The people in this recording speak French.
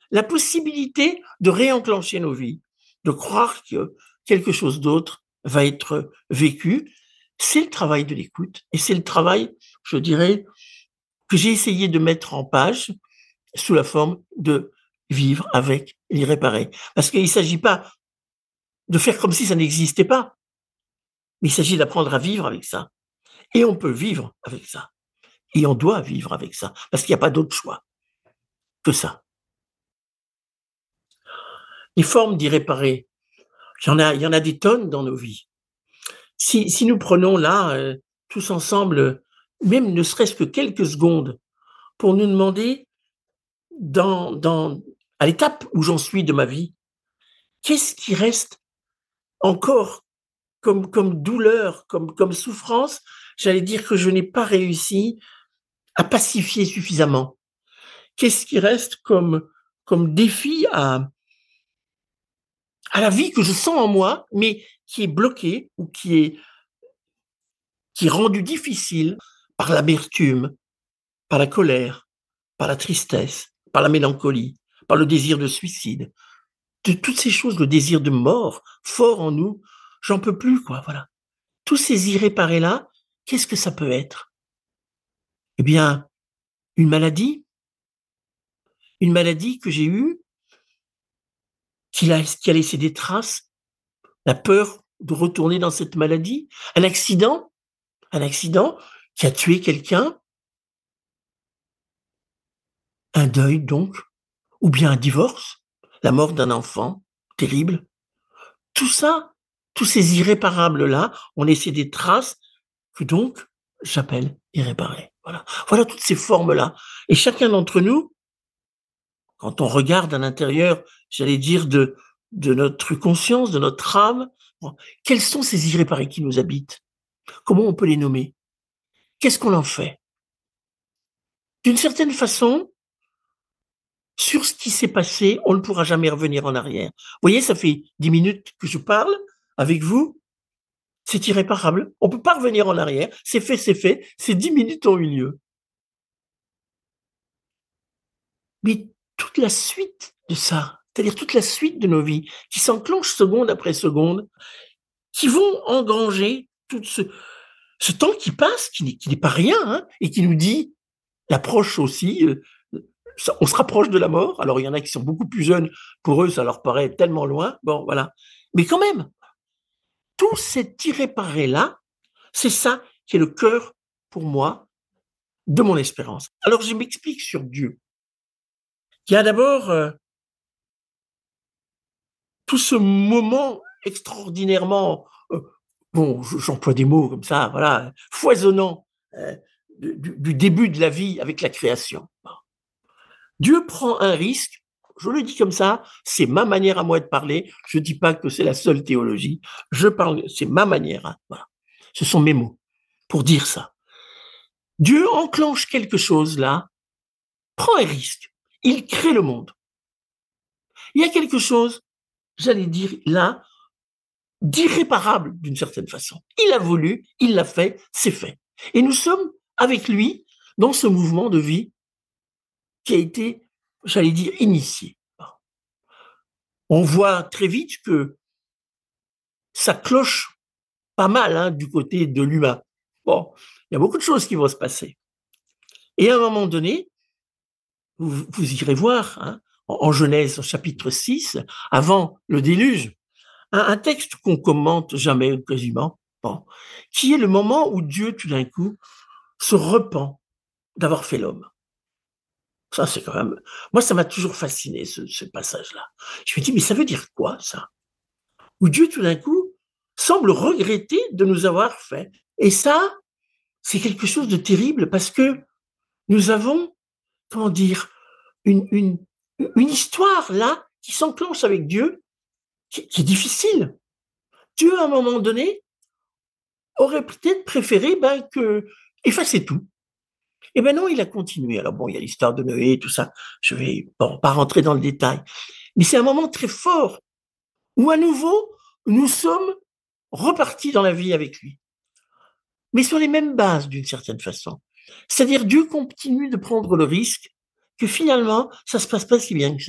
la possibilité de réenclencher nos vies, de croire que quelque chose d'autre va être vécu. C'est le travail de l'écoute et c'est le travail, je dirais, que j'ai essayé de mettre en page sous la forme de vivre avec l'irréparé. Parce qu'il ne s'agit pas de faire comme si ça n'existait pas, mais il s'agit d'apprendre à vivre avec ça. Et on peut vivre avec ça. Et on doit vivre avec ça, parce qu'il n'y a pas d'autre choix que ça. Les formes d'irréparé, il y en a des tonnes dans nos vies. Si nous prenons là, tous ensemble, même ne serait-ce que quelques secondes, pour nous demander dans à l'étape où j'en suis de ma vie, qu'est-ce qui reste encore comme douleur, comme souffrance, j'allais dire que je n'ai pas réussi à pacifier suffisamment. Qu'est-ce qui reste comme défi à la vie que je sens en moi, mais qui est bloqué ou qui est rendu difficile par l'amertume, par la colère, par la tristesse, par la mélancolie, par le désir de suicide. De toutes ces choses, le désir de mort fort en nous, j'en peux plus, quoi, voilà. Tous ces irréparés-là, qu'est-ce que ça peut être? Eh bien, une maladie que j'ai eue, qui a laissé des traces, la peur de retourner dans cette maladie, un accident, un accident qui a tué quelqu'un, un deuil donc, ou bien un divorce, la mort d'un enfant terrible. Tout ça, tous ces irréparables-là ont laissé des traces que donc j'appelle irréparées. Voilà. Voilà toutes ces formes-là. Et chacun d'entre nous, quand on regarde à l'intérieur, j'allais dire, de notre conscience, de notre âme, bon, quels sont ces irréparés qui nous habitent? Comment on peut les nommer? Qu'est-ce qu'on en fait? D'une certaine façon, sur ce qui s'est passé, on ne pourra jamais revenir en arrière. Vous voyez, ça fait 10 minutes que je parle avec vous. C'est irréparable. On ne peut pas revenir en arrière. C'est fait, c'est fait. Ces 10 minutes ont eu lieu. Mais toute la suite de ça, c'est-à-dire toute la suite de nos vies, qui s'enclenchent seconde après seconde, qui vont engranger tout ce temps qui passe, qui n'est pas rien, hein, et qui nous dit, l'approche aussi, on se rapproche de la mort. Alors, il y en a qui sont beaucoup plus jeunes, pour eux, ça leur paraît tellement loin. Bon, voilà. Mais quand même, tout cet irréparé-là, c'est ça qui est le cœur, pour moi, de mon espérance. Alors, je m'explique sur Dieu. Il y a d'abord tout ce moment extraordinairement, bon, j'emploie des mots comme ça, voilà, foisonnant, euh, du début de la vie avec la création. Dieu prend un risque, je le dis comme ça, c'est ma manière à moi de parler, je ne dis pas que c'est la seule théologie, je parle, c'est ma manière, hein, voilà. Ce sont mes mots pour dire ça. Dieu enclenche quelque chose là, prend un risque, il crée le monde. Il y a quelque chose, j'allais dire là, d'irréparable d'une certaine façon. Il a voulu, il l'a fait, c'est fait. Et nous sommes avec lui dans ce mouvement de vie qui a été, j'allais dire, initié. On voit très vite que ça cloche pas mal, hein, du côté de l'humain. Bon, il y a beaucoup de choses qui vont se passer. Et à un moment donné, vous irez voir, hein, en Genèse, au chapitre 6, avant le déluge, un texte qu'on commente jamais quasiment, bon, qui est le moment où Dieu, tout d'un coup, se repent d'avoir fait l'homme. Ça, c'est quand même... Moi, ça m'a toujours fasciné, ce passage-là. Je me dis, mais ça veut dire quoi, ça? Où Dieu, tout d'un coup, semble regretter de nous avoir fait. Et ça, c'est quelque chose de terrible parce que nous avons, comment dire, une, une, une histoire là qui s'enclenche avec Dieu, qui est difficile. Dieu, à un moment donné, aurait peut-être préféré que effacer tout. Eh ben non, il a continué. Alors bon, il y a l'histoire de Noé, tout ça. Je vais pas rentrer dans le détail. Mais c'est un moment très fort où à nouveau, nous sommes repartis dans la vie avec lui. Mais sur les mêmes bases d'une certaine façon. C'est-à-dire Dieu continue de prendre le risque que finalement, ça se passe pas si bien que ça.